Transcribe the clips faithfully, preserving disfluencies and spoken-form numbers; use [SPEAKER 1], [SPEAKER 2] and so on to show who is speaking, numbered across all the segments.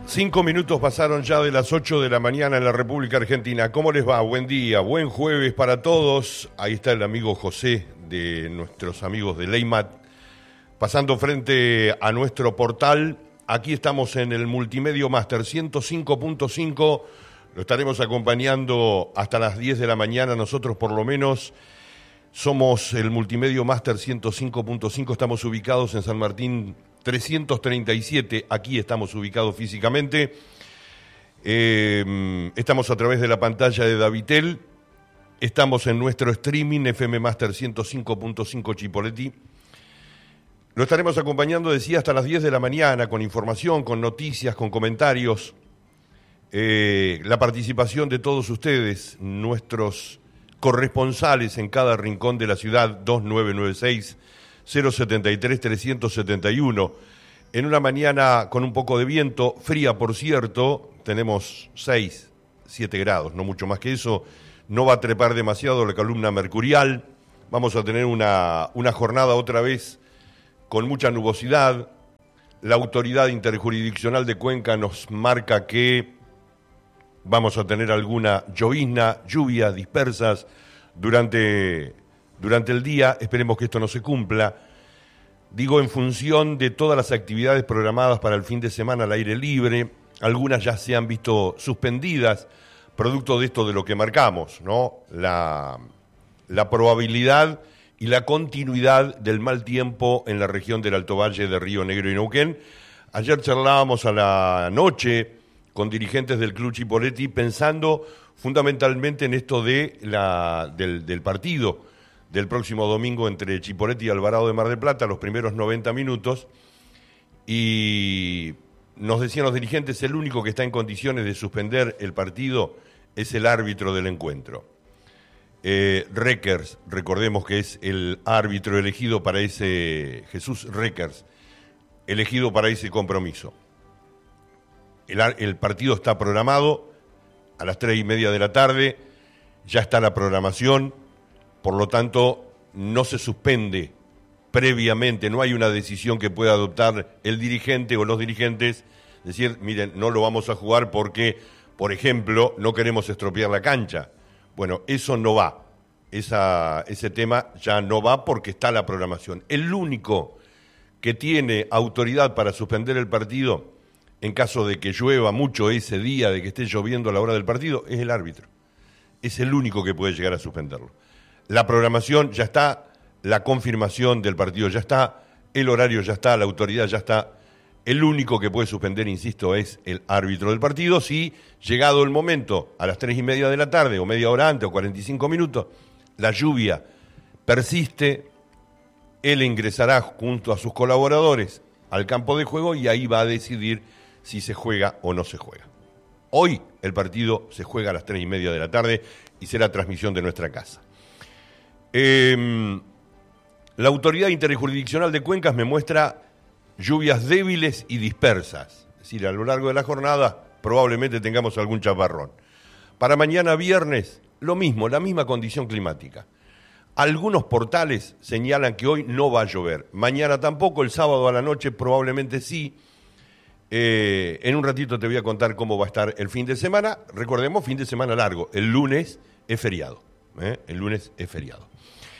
[SPEAKER 1] Cinco minutos pasaron ya de las ocho de la mañana en la República Argentina. ¿Cómo les va? Buen día, buen jueves para todos. Ahí está el amigo José de nuestros amigos de Leymat, pasando frente a nuestro portal. Aquí estamos en el Multimedio Master ciento cinco punto cinco. Lo estaremos acompañando hasta las diez de la mañana. Nosotros por lo menos somos el Multimedio Master ciento cinco punto cinco. Estamos ubicados en San Martín trescientos treinta y siete, aquí estamos ubicados físicamente. Eh, estamos a través de la pantalla de Davitel, estamos en nuestro streaming F M Master ciento cinco punto cinco Chipoleti. Lo estaremos acompañando, decía, hasta las diez de la mañana, con información, con noticias, con comentarios. Eh, la participación de todos ustedes, nuestros corresponsales en cada rincón de la ciudad, dos nueve nueve seis cero setenta y tres trescientos setenta y uno. En una mañana con un poco de viento, fría por cierto, tenemos seis, siete grados, no mucho más que eso. No va a trepar demasiado la columna mercurial. Vamos a tener una, una jornada otra vez con mucha nubosidad. La autoridad interjurisdiccional de Cuenca nos marca que vamos a tener alguna llovizna, lluvias dispersas durante... Durante el día. Esperemos que esto no se cumpla. Digo, en función de todas las actividades programadas para el fin de semana al aire libre, algunas ya se han visto suspendidas, producto de esto de lo que marcamos, ¿no? La, la probabilidad y la continuidad del mal tiempo en la región del Alto Valle de Río Negro y Neuquén. Ayer charlábamos a la noche con dirigentes del Club Chipoleti pensando fundamentalmente en esto de la, del, del partido del próximo domingo entre Chipoleti y Alvarado de Mar del Plata, los primeros noventa minutos, y nos decían los dirigentes, el único que está en condiciones de suspender el partido es el árbitro del encuentro. Eh, Reckers, recordemos que es el árbitro elegido para ese, Jesús Reckers, elegido para ese compromiso. El, el partido está programado a las tres y media de la tarde, ya está la programación. Por lo tanto, no se suspende previamente, no hay una decisión que pueda adoptar el dirigente o los dirigentes, decir, miren, no lo vamos a jugar porque, por ejemplo, no queremos estropear la cancha. Bueno, eso no va, Esa, ese tema ya no va porque está la programación. El único que tiene autoridad para suspender el partido, en caso de que llueva mucho ese día, de que esté lloviendo a la hora del partido, es el árbitro. Es el único que puede llegar a suspenderlo. La programación ya está, la confirmación del partido ya está, el horario ya está, la autoridad ya está. El único que puede suspender, insisto, es el árbitro del partido. Si, llegado el momento, a las tres y media de la tarde, o media hora antes, o cuarenta y cinco minutos, la lluvia persiste, él ingresará junto a sus colaboradores al campo de juego y ahí va a decidir si se juega o no se juega. Hoy el partido se juega a las tres y media de la tarde y será transmisión de nuestra casa. Eh, la autoridad interjurisdiccional de Cuencas me muestra lluvias débiles y dispersas. Es decir, a lo largo de la jornada probablemente tengamos algún chaparrón. Para mañana viernes, lo mismo, la misma condición climática. Algunos portales señalan que hoy no va a llover. Mañana tampoco, el sábado a la noche probablemente sí. Eh, en un ratito te voy a contar cómo va a estar el fin de semana. Recordemos, fin de semana largo. El lunes es feriado. ¿eh? El lunes es feriado.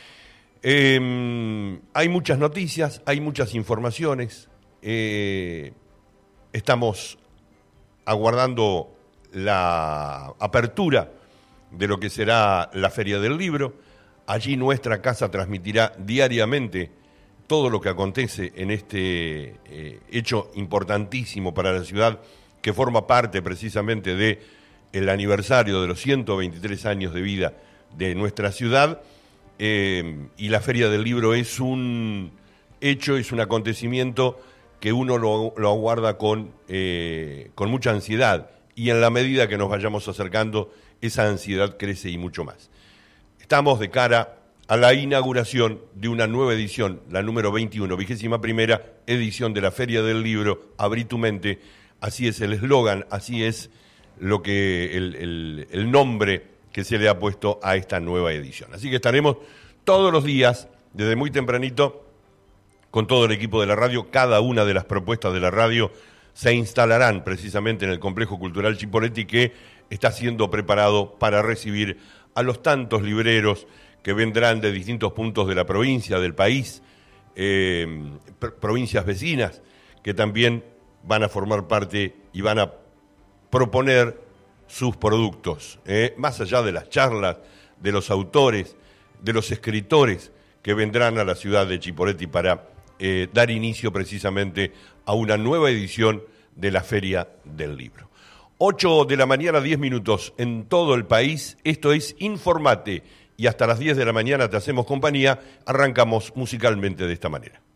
[SPEAKER 1] Eh, hay muchas noticias, hay muchas informaciones. Eh, estamos aguardando la apertura de lo que será la Feria del Libro. Allí nuestra casa transmitirá diariamente todo lo que acontece en este eh, hecho importantísimo para la ciudad, que forma parte precisamente de el aniversario de los ciento veintitrés años de vida de nuestra ciudad. Eh, y la Feria del Libro es un hecho, es un acontecimiento que uno lo, lo aguarda con, eh, con mucha ansiedad, y en la medida que nos vayamos acercando, esa ansiedad crece y mucho más. Estamos de cara a la inauguración de una nueva edición, la número veintiuno, vigésima primera edición de la Feria del Libro. Abrí tu mente, así es el eslogan, así es lo que el, el, el nombre que se le ha puesto a esta nueva edición. Así que estaremos todos los días, desde muy tempranito, con todo el equipo de la radio. Cada una de las propuestas de la radio se instalarán precisamente en el Complejo Cultural Chipoleti, que está siendo preparado para recibir a los tantos libreros que vendrán de distintos puntos de la provincia, del país, eh, pr- provincias vecinas, que también van a formar parte y van a proponer sus productos, eh, más allá de las charlas, de los autores, de los escritores que vendrán a la ciudad de Chipoleti para eh, dar inicio precisamente a una nueva edición de la Feria del Libro. ocho de la mañana, diez minutos en todo el país. Esto es Informate y hasta las diez de la mañana te hacemos compañía. Arrancamos musicalmente de esta manera.